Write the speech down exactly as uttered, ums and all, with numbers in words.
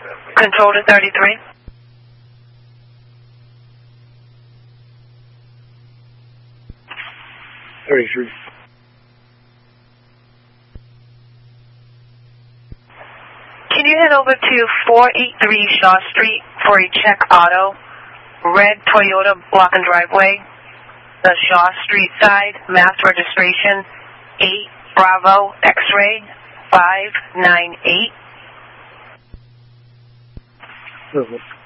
Control to thirty-three. thirty-three. Can you head over to four eighty-three Shaw Street for a check auto, red Toyota block and driveway, the Shaw Street side, mass registration, eight Bravo X-ray, five nine eight. Perfect.